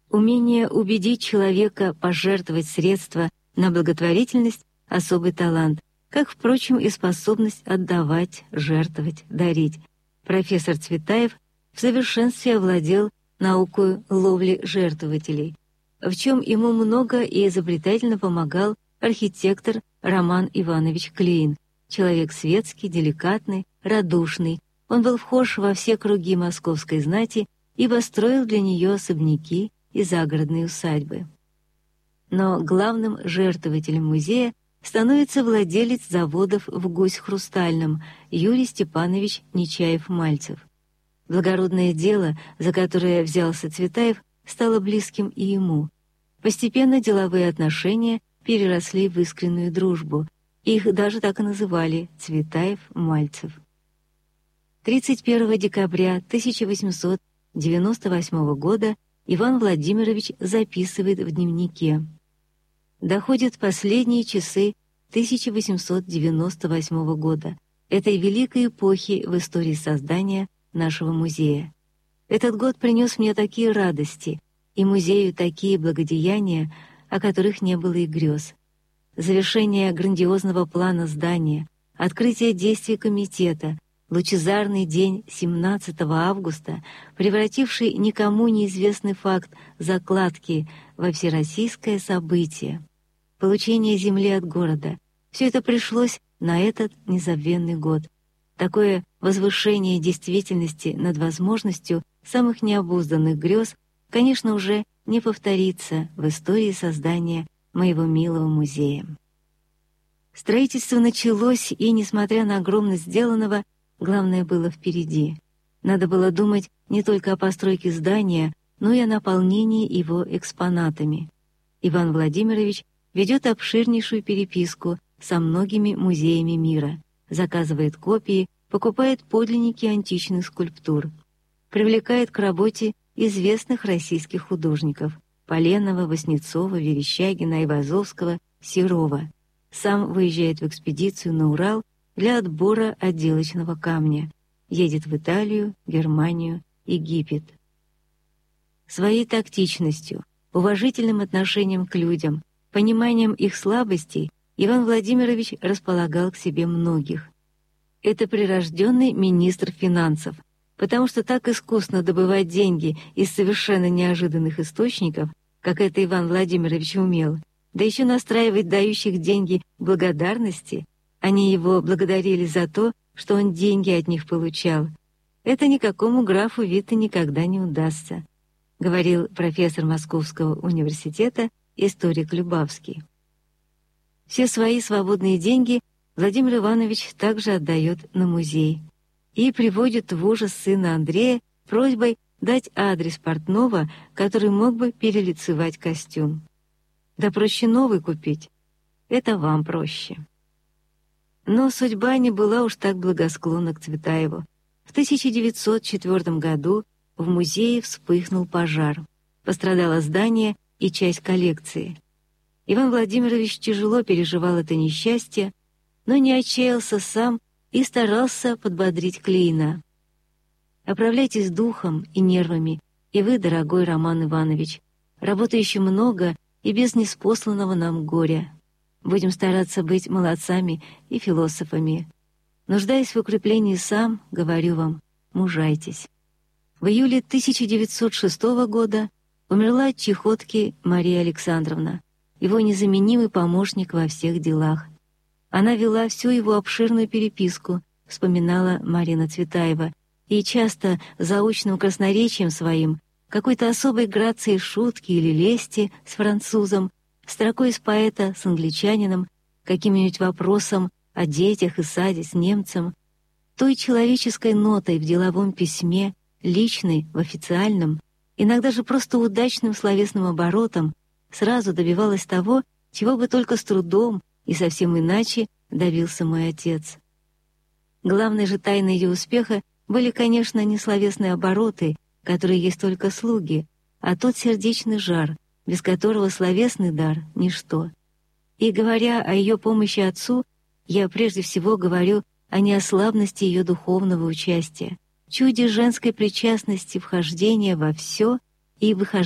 Умение убедить человека пожертвовать средства на благотворительность — особый талант, как, впрочем, и способность отдавать, жертвовать, дарить. Профессор Цветаев в совершенстве овладел наукой ловли жертвователей, в чем ему много и изобретательно помогал архитектор Роман Иванович Клейн, человек светский, деликатный, радушный. Он был вхож во все круги московской знати и построил для нее особняки и загородные усадьбы. Но главным жертвователем музея становится владелец заводов в Гусь-Хрустальном Юрий Степанович Нечаев-Мальцев. Благородное дело, за которое взялся Цветаев, стало близким и ему. Постепенно деловые отношения переросли в искреннюю дружбу. Их даже так и называли — Цветаев-Мальцев. 31 декабря 1898 года Иван Владимирович записывает в дневнике: «Доходят последние часы 1898 года, этой великой эпохи в истории создания нашего музея. Этот год принес мне такие радости и музею такие благодеяния, о которых не было и грез. Завершение грандиозного плана здания, открытие действий комитета, лучезарный день 17 августа, превративший никому неизвестный факт закладки во всероссийское событие, получение земли от города — все это пришлось на этот незабвенный год. Такое возвышение действительности над возможностью самых необузданных грез, конечно, уже не повторится в истории создания моего милого музея». Строительство началось, и, несмотря на огромность сделанного, главное было впереди. Надо было думать не только о постройке здания, но и о наполнении его экспонатами. Иван Владимирович ведет обширнейшую переписку со многими музеями мира, заказывает копии, покупает подлинники античных скульптур, привлекает к работе известных российских художников — Поленова, Васнецова, Верещагина, Айвазовского, Серова. Сам выезжает в экспедицию на Урал для отбора отделочного камня, едет в Италию, Германию, Египет. Своей тактичностью, уважительным отношением к людям, пониманием их слабостей Иван Владимирович располагал к себе многих. Это прирожденный министр финансов, потому что так искусно добывать деньги из совершенно неожиданных источников, как это Иван Владимирович умел, да еще настраивать дающих деньги благодарности, они его благодарили за то, что он деньги от них получал. Это никакому графу Витте никогда не удастся, говорил профессор Московского университета, историк Любавский. Все свои свободные деньги Владимир Иванович также отдает на музей и приводит в ужас сына Андрея просьбой дать адрес портного, который мог бы перелицевать костюм. Да проще новый купить. Это вам проще. Но судьба не была уж так благосклонна к Цветаеву. В 1904 году в музее вспыхнул пожар. Пострадало здание и часть коллекции. Иван Владимирович тяжело переживал это несчастье, но не отчаялся сам и старался подбодрить Клейна. «Оправляйтесь духом и нервами, и вы, дорогой Роман Иванович. Работы еще много и без неспосланного нам горя. Будем стараться быть молодцами и философами. Нуждаясь в укреплении сам, говорю вам, мужайтесь». В июле 1906 года умерла от чехотки Мария Александровна, его незаменимый помощник во всех делах. Она вела всю его обширную переписку, вспоминала Марина Цветаева, и часто заучным красноречием своим, какой-то особой грацией шутки или лести с французом, строкой из поэта с англичанином, каким-нибудь вопросом о детях и саде с немцем, той человеческой нотой в деловом письме, личной в официальном, иногда же просто удачным словесным оборотом, сразу добивалась того, чего бы только с трудом и совсем иначе добился мой отец. Главной же тайной ее успеха были, конечно, не словесные обороты, которые есть только слуги, а тот сердечный жар, без которого словесный дар — ничто. И, говоря о ее помощи отцу, я прежде всего говорю о неослабности ее духовного участия, чуде женской причастности вхождения во все и выхождения